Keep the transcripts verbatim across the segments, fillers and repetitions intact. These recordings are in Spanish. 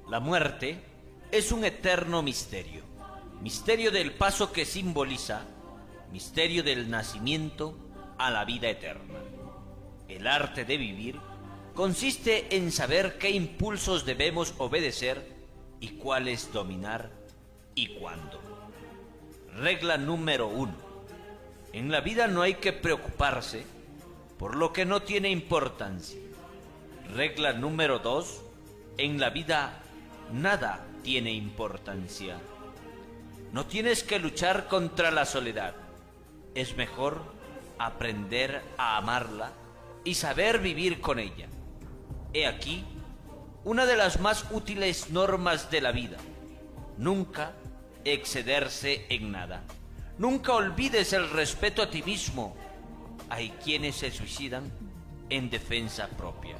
La muerte es un eterno misterio, misterio del paso que simboliza, misterio del nacimiento a la vida eterna. El arte de vivir consiste en saber qué impulsos debemos obedecer y cuáles dominar y cuándo. Regla número uno. En la vida no hay que preocuparse por lo que no tiene importancia. Regla número dos. En la vida nada tiene importancia. No tienes que luchar contra la soledad. Es mejor aprender a amarla y saber vivir con ella. He aquí una de las más útiles normas de la vida. Nunca excederse en nada. Nunca olvides el respeto a ti mismo. Hay quienes se suicidan en defensa propia.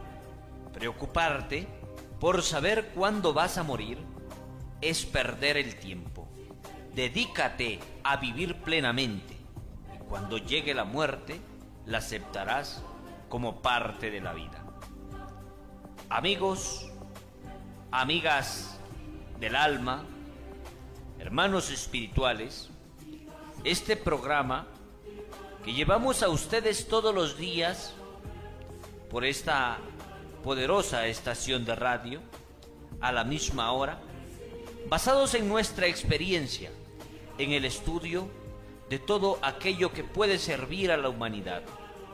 Preocuparte por saber cuándo vas a morir es perder el tiempo. Dedícate a vivir plenamente y cuando llegue la muerte la aceptarás como parte de la vida. Amigos, amigas del alma, hermanos espirituales, este programa que llevamos a ustedes todos los días por esta poderosa estación de radio, a la misma hora, basados en nuestra experiencia, en el estudio de todo aquello que puede servir a la humanidad.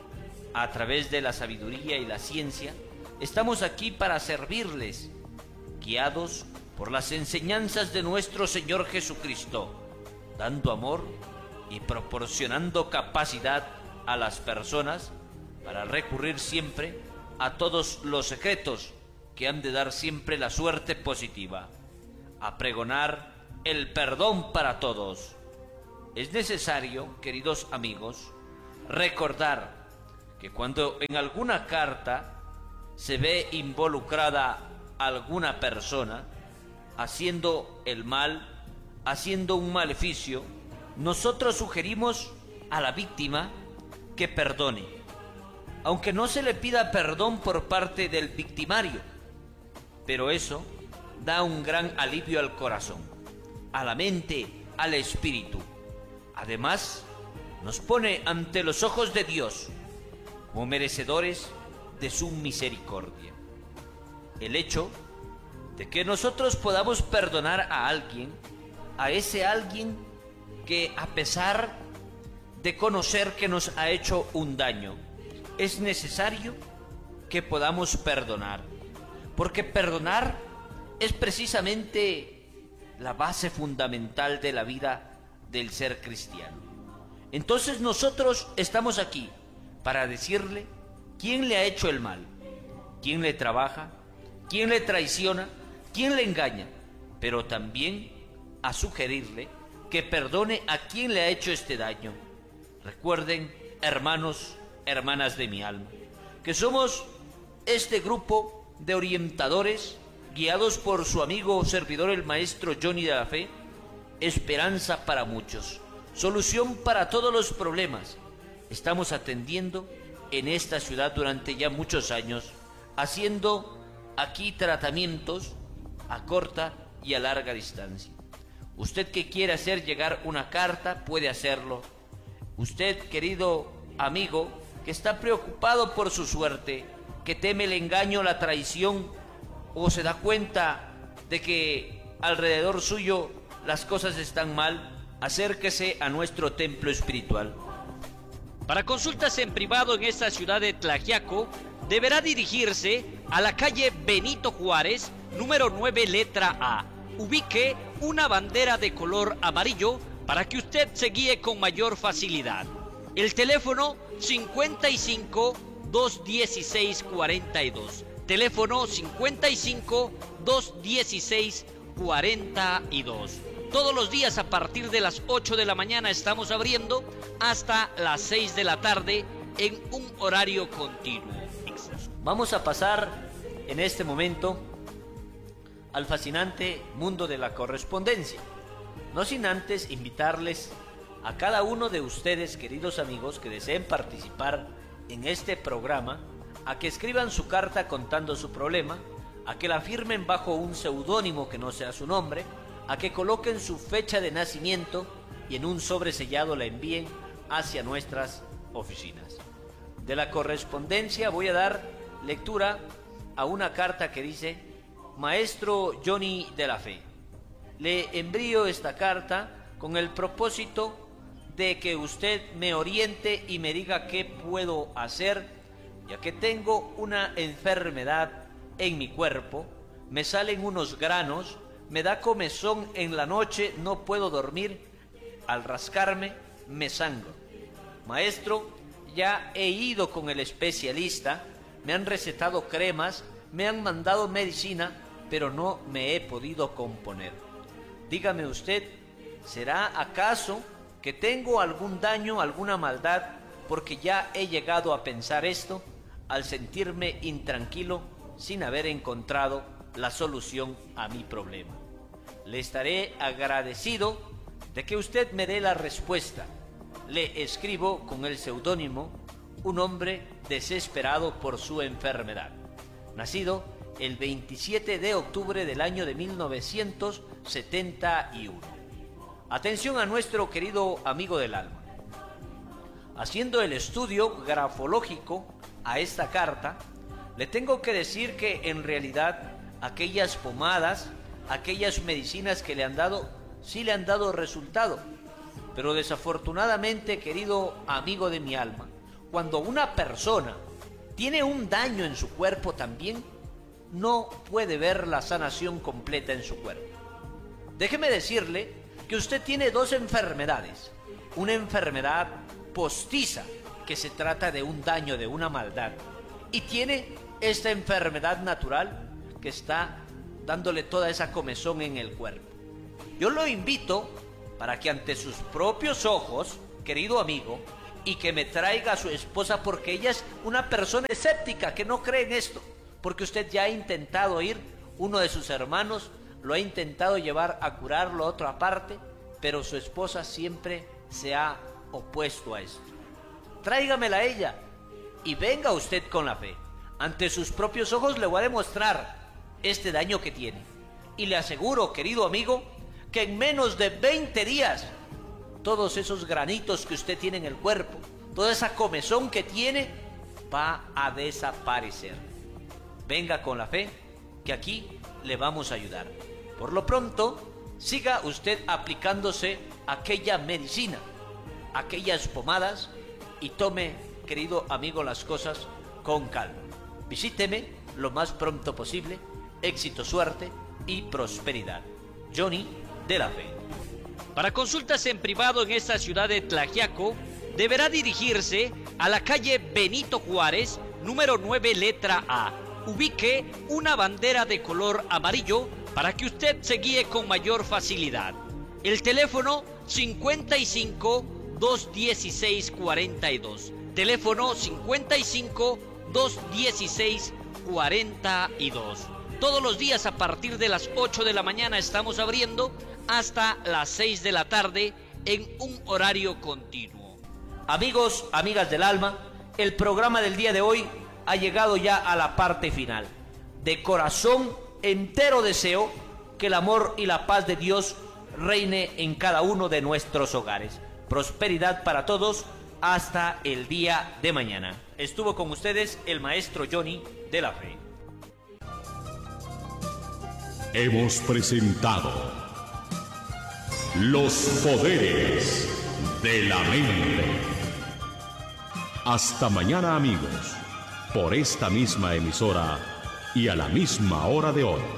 A través de la sabiduría y la ciencia, estamos aquí para servirles, guiados por las enseñanzas de nuestro Señor Jesucristo, dando amor y proporcionando capacidad a las personas para recurrir siempre a todos los secretos que han de dar siempre la suerte positiva, a pregonar el perdón para todos. Es necesario, queridos amigos, recordar que cuando en alguna carta se ve involucrada alguna persona haciendo el mal, haciendo un maleficio, nosotros sugerimos a la víctima que perdone, aunque no se le pida perdón por parte del victimario, pero eso da un gran alivio al corazón, a la mente, al espíritu. Además, nos pone ante los ojos de Dios como merecedores de su misericordia. El hecho de que nosotros podamos perdonar a alguien, a ese alguien que a pesar de conocer que nos ha hecho un daño, es necesario que podamos perdonar, porque perdonar es precisamente la base fundamental de la vida del ser cristiano. Entonces nosotros estamos aquí para decirle quién le ha hecho el mal, quién le trabaja, quién le traiciona, quién le engaña, pero también a sugerirle que perdone a quien le ha hecho este daño. Recuerden, hermanos, hermanas de mi alma, que somos este grupo de orientadores guiados por su amigo servidor el maestro Johnny de la Fe, esperanza para muchos, solución para todos los problemas. Estamos atendiendo en esta ciudad durante ya muchos años, haciendo aquí tratamientos a corta y a larga distancia. Usted que quiere hacer llegar una carta puede hacerlo. Usted, querido amigo, que está preocupado por su suerte, que teme el engaño, la traición, o se da cuenta de que alrededor suyo las cosas están mal, acérquese a nuestro templo espiritual. Para consultas en privado en esta ciudad de Tlaxiaco, deberá dirigirse a la calle Benito Juárez, número nueve, letra A. Ubique una bandera de color amarillo para que usted se guíe con mayor facilidad. El teléfono cincuenta y cinco, doscientos dieciséis, cuarenta y dos. Teléfono cincuenta y cinco, doscientos dieciséis, cuarenta y dos. Todos los días a partir de las ocho de la mañana estamos abriendo hasta las seis de la tarde en un horario continuo. Vamos a pasar en este momento al fascinante mundo de la correspondencia, no sin antes invitarles a cada uno de ustedes, queridos amigos, que deseen participar en este programa, a que escriban su carta contando su problema a que la firmen bajo un seudónimo que no sea su nombre, a que coloquen su fecha de nacimiento y en un sobre sellado la envíen hacia nuestras oficinas. De la correspondencia voy a dar lectura a una carta que dice: Maestro Johnny de la Fe, le envío esta carta con el propósito de que usted me oriente y me diga qué puedo hacer, ya que tengo una enfermedad en mi cuerpo, me salen unos granos, me da comezón en la noche, no puedo dormir, al rascarme me sangro. Maestro, ya he ido con el especialista, me han recetado cremas, me han mandado medicina, pero no me he podido componer. Dígame usted, ¿será acaso que tengo algún daño, alguna maldad, porque ya he llegado a pensar esto al sentirme intranquilo sin haber encontrado la solución a mi problema? Le estaré agradecido de que usted me dé la respuesta. Le escribo con el seudónimo un hombre desesperado por su enfermedad, nacido el veintisiete de octubre del año de mil novecientos setenta y uno. Atención a nuestro querido amigo del alma. Haciendo el estudio grafológico a esta carta, le tengo que decir que en realidad aquellas pomadas, aquellas medicinas que le han dado, sí le han dado resultado. Pero desafortunadamente, querido amigo de mi alma, cuando una persona tiene un daño en su cuerpo también, no puede ver la sanación completa en su cuerpo. Déjeme decirle que usted tiene dos enfermedades. Una enfermedad postiza, que se trata de un daño, de una maldad, y tiene esta enfermedad natural que está dándole toda esa comezón en el cuerpo. Yo lo invito para que ante sus propios ojos, querido amigo, y que me traiga a su esposa, porque ella es una persona escéptica que no cree en esto, porque usted ya ha intentado ir, uno de sus hermanos lo ha intentado llevar a curarlo a otra parte, pero su esposa siempre se ha opuesto a esto. Tráigamela a ella y venga usted con la fe. Ante sus propios ojos le voy a demostrar este daño que tiene. Y le aseguro, querido amigo, que en menos de veinte días, todos esos granitos que usted tiene en el cuerpo, toda esa comezón que tiene, va a desaparecer. Venga con la fe, que aquí le vamos a ayudar. Por lo pronto, siga usted aplicándose aquella medicina, aquellas pomadas, y tome, querido amigo, las cosas con calma. Visíteme lo más pronto posible. Éxito, suerte y prosperidad. Johnny de la Fe. Para consultas en privado en esta ciudad de Tlaxiaco, deberá dirigirse a la calle Benito Juárez, número nueve, letra A. Ubique una bandera de color amarillo para que usted se guíe con mayor facilidad. El teléfono cincuenta y cinco, doscientos dieciséis, cuarenta y dos. Teléfono cincuenta y cinco, doscientos dieciséis, cuarenta y dos. Todos los días a partir de las ocho de la mañana estamos abriendo hasta las seis de la tarde en un horario continuo. Amigos, amigas del alma, el programa del día de hoy ha llegado ya a la parte final. De corazón entero deseo que el amor y la paz de Dios reine en cada uno de nuestros hogares. Prosperidad para todos hasta el día de mañana. Estuvo con ustedes el maestro Johnny de la Fe. Hemos presentado Los Poderes de la Mente. Hasta mañana, amigos, por esta misma emisora y a la misma hora de hoy.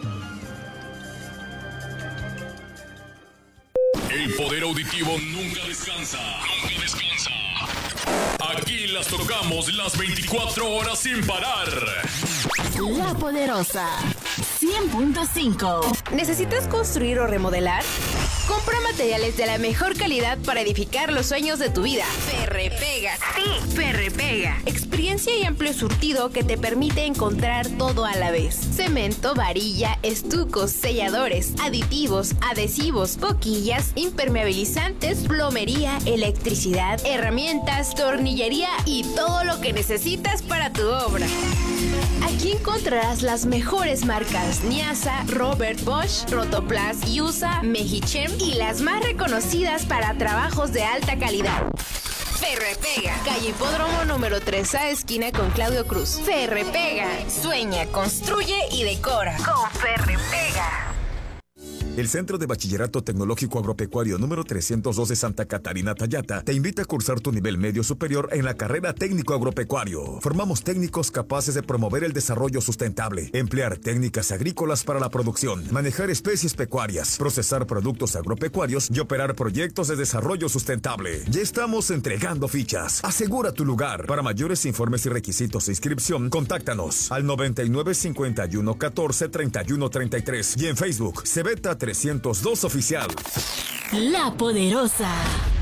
El poder auditivo nunca descansa. Nunca descansa. Aquí las tocamos las veinticuatro horas sin parar. La Poderosa cien punto cinco. ¿Necesitas construir o remodelar? Compra materiales de la mejor calidad para edificar los sueños de tu vida. Ferrepega. Sí, Ferrepega. Experiencia y amplio surtido que te permite encontrar todo a la vez. Cemento, varilla, estucos, selladores, aditivos, adhesivos, boquillas, impermeabilizantes, plomería, electricidad, herramientas, tornillería y todo lo que necesitas para tu obra. Aquí encontrarás las mejores marcas Niasa, Robert Bosch, Rotoplas, Yusa, Mejichem y las más reconocidas para trabajos de alta calidad. Ferrepega, calle Hipódromo número tres A, esquina con Claudio Cruz. Ferrepega, sueña, construye y decora con Ferrepega. El Centro de Bachillerato Tecnológico Agropecuario número trescientos dos de Santa Catarina Tayata te invita a cursar tu nivel medio superior en la carrera técnico agropecuario. Formamos técnicos capaces de promover el desarrollo sustentable, emplear técnicas agrícolas para la producción, manejar especies pecuarias, procesar productos agropecuarios y operar proyectos de desarrollo sustentable. Ya estamos entregando fichas. Asegura tu lugar. Para mayores informes y requisitos de inscripción, contáctanos al noventa y nueve cincuenta y uno catorce treinta y uno treinta y tres y en Facebook Cebeta trescientos dos Oficial. La Poderosa.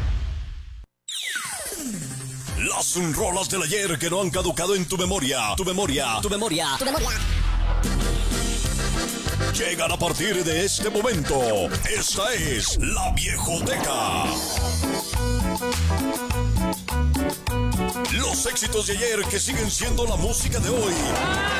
Las rolas del ayer que no han caducado en tu memoria. Tu memoria. Tu memoria. Tu memoria. Llegan a partir de este momento. Esta es La Viejoteca. Los éxitos de ayer que siguen siendo la música de hoy.